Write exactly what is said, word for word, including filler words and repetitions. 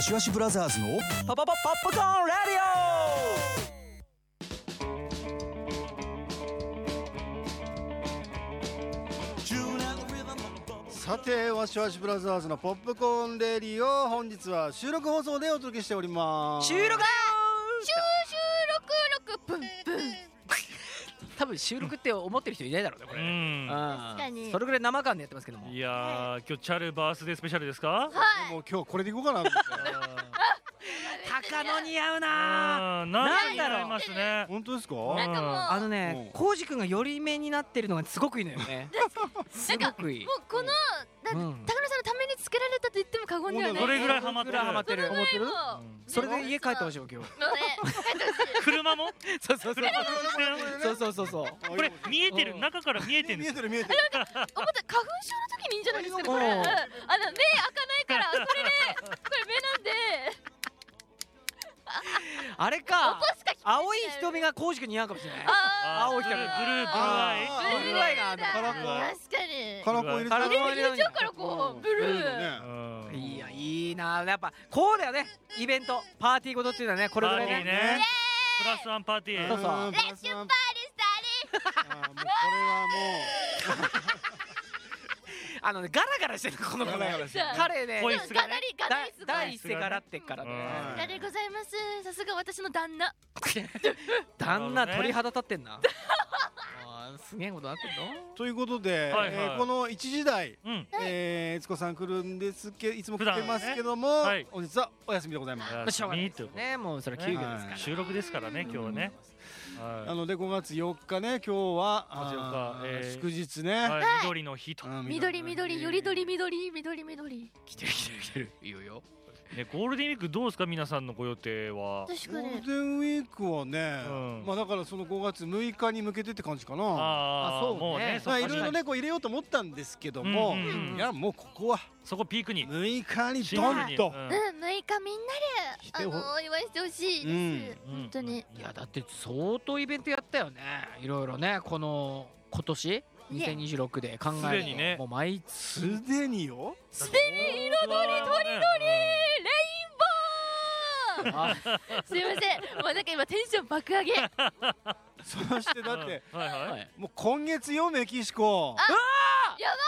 しわしブラザーズのパパパポップコーンラディオ。さてわしわしブラザーズのポップコーンレディオ、本日は収録放送でお届けしております。 収録だよ収録録プンプン。 多分収録って思ってる人いないだろうねこれ。 うん、 確かにそれぐらい生感でやってますけども。 いやー、今日チャルバースデースペシャルですか？ はい。 もう今日これでいこうかなと思って高野似合うな。 うん、なんだろう。似合いますね。 本当ですか？ なんかもうあのね、コウジ君が寄り目になってるのがすごくいいのよね。すごくいい。 もうこのだ高野さんのために作られたと言っても過言ではない。 どれぐらいハマってる？ ハマってる。 ハマってる。 それで家帰ってほしいよ今日。 車も？ そうそうそう。 車もそうそうそうそう。 これ見えてる、中から見えてるんです。 見えてる見えてる。 思った花粉症の時にいいんじゃないですかねこれ。あの目開かないからそれでこれ目なんで。 あれか。 音しか聞こえない青い瞳がコウジ君似合うかもしれない。 あ青い瞳。 ブルーブルーアイ。 ーブルーアイがある確かカに。 ラコン入れてカラコン入れちゃうからこうブルー。 うん、 いやいいな。やっぱこうだよね。イベントパーティーごとっていうのはね、これぐらいね。 ね。プラスワンパーティー。 そうそう。 レッシュパーリスタリ。 もうこれはもうあのね、ガラガラしてるこの子ね。彼ね、 声質がね。 ガナリガナリすごい。 第一声ガラってっからね。 ありがとうございます。さすが私の旦那。 旦那鳥肌立ってんな。すげえことなってんの。 ということで、 はいはいえーこのいちじ台、 うん。 えー、悦子さん来るんですけど、いつも来普段ねてますけども、 はい本日はお休みでございます。 まあしょうがないですということでよね。もうそれは急遽ですから。 収録ですからね、今日はね。 なのでごがつよっかね、今日はごがつよっかあーえー祝日ね。 はい、緑の日と。 うん緑緑よりどり緑緑緑。 来てる来てる来てる。いいよよ。 ね、ゴールデンウィークどうですか、皆さんのご予定は。 確かに。 ゴールデンウィークはね、 うんまあだからそのごがつむいかに向けてって感じかな。 ああ、 あそうねもうね、 まあいそころいろねこう入れようと思ったんですけども、 うんうんうんいやもうここはそこピークに。 むいかにシンドプルに。 ンと。 うんうん、むいかみんなであのお祝いしてほしいです。 うん本当に。 いやだって相当イベントやったよね。いろいろね、この今年にせんにじゅうろくで考えすでにねもう毎月すでによ。 すでに彩りとりどりレインボー。すいません、もうなんか今テンション爆上げ。 そしてだってはいはい。 はいもう今月よメキシコ。 やば